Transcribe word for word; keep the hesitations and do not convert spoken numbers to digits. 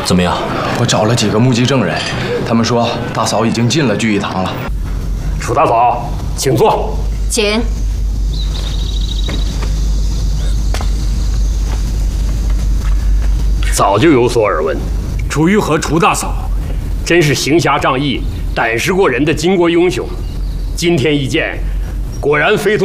怎么样？ 我找了几个目击证人，他们说大嫂已经进了聚义堂了。 楚大嫂，请坐。 请。 早就有所耳闻，楚玉和楚大嫂真是行侠仗义、胆识过人的巾帼英雄。今天一见，果然非同